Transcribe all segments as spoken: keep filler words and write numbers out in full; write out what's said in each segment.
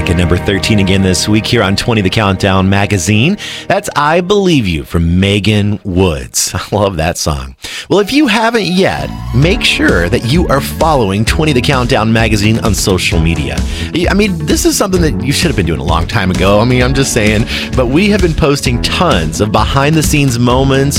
at number thirteen again this week here on twenty The Countdown magazine. That's I Believe You from Megan Woods. I love that song. Well, if you haven't yet, make sure that you are following twenty The Countdown magazine on social media. I mean, this is something that you should have been doing a long time ago. I mean, I'm just saying, but we have been posting tons of behind the scenes moments,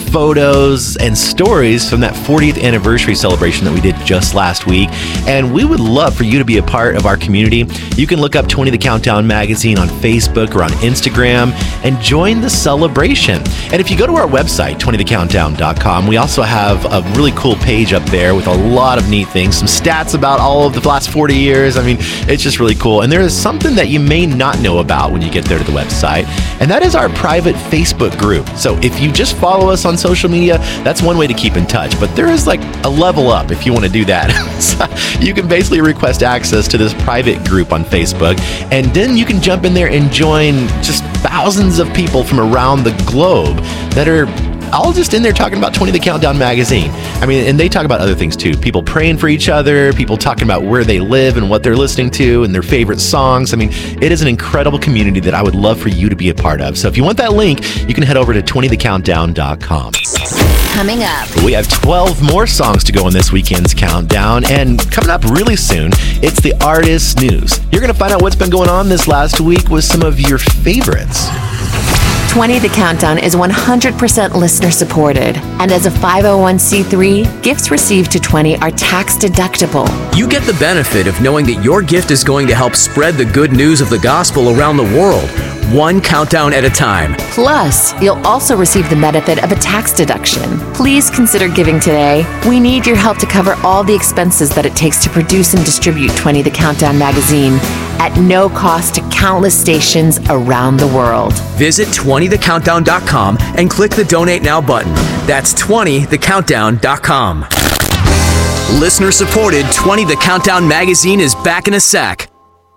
photos, and stories from that fortieth anniversary celebration that we did just last week. And we would love for you to be a part of our community. You can look up twenty The Countdown magazine on Facebook or on Instagram and join the celebration. And if you go to our website, twenty the countdown dot com, we also have a really cool page up there with a lot of neat things, some stats about all of the last forty years. I mean, it's just really cool. And there is something that you may not know about when you get there to the website, and that is our private Facebook group. So if you just follow us on social media, that's one way to keep in touch. But there is like a level up if you want to do that. So you can basically request access to this private group on Facebook, and then you can jump in there and join just thousands of people from around the globe that are all just in there talking about twenty The Countdown magazine. I mean, and they talk about other things too. People praying for each other, people talking about where they live and what they're listening to and their favorite songs. I mean, it is an incredible community that I would love for you to be a part of. So if you want that link, you can head over to twenty the countdown dot com. Coming up, we have twelve more songs to go on this weekend's countdown, and coming up really soon, it's the artist news. You're going to find out what's been going on this last week with some of your favorites. twenty The Countdown is one hundred percent listener supported, and as a five oh one c three, gifts received to twenty are tax deductible. You get the benefit of knowing that your gift is going to help spread the good news of the gospel around the world, one countdown at a time. Plus, you'll also receive the benefit of a tax deduction. Please consider giving today. We need your help to cover all the expenses that it takes to produce and distribute twenty The Countdown magazine at no cost to countless stations around the world. Visit twenty the countdown dot com and click the Donate Now button. That's twenty the countdown dot com. Listener-supported twenty The Countdown magazine is back in a sec.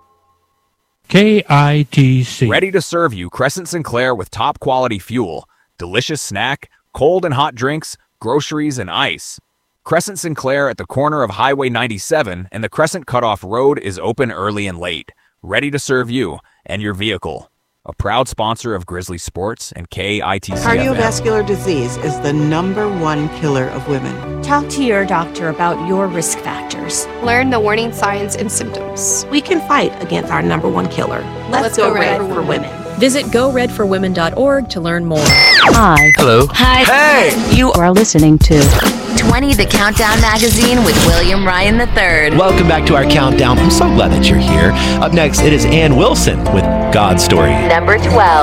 K I T C. Ready to serve you Crescent Sinclair with top quality fuel, delicious snack, cold and hot drinks, groceries, and ice. Crescent Sinclair at the corner of Highway ninety-seven and the Crescent Cutoff Road is open early and late. Ready to serve you and your vehicle. A proud sponsor of Grizzly Sports and K I T C. Cardiovascular disease is the number one killer of women. Talk to your doctor about your risk factors. Learn the warning signs and symptoms. We can fight against our number one killer. Let's, Let's go, go red, red for women. Visit go red for women dot org to learn more. Hi. Hello. Hi. Hey! You are listening to twenty The Countdown magazine with William Ryan the third. Welcome back to our countdown. I'm so glad that you're here. Up next, it is Ann Wilson with God's Story. Number twelve.